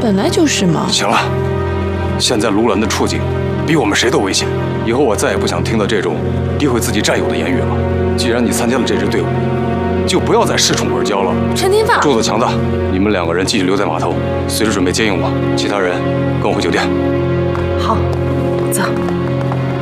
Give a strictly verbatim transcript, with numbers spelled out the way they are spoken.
本来就是嘛。 行了，现在卢兰的处境比我们谁都危险，以后我再也不想听到这种诋毁自己战友的言语了。既然你参加了这支队伍，就不要再恃宠而骄了。 陈天放， 柱子、强子，你们两个人继续留在码头，随时准备接应我。其他人跟我回酒店。 好，走。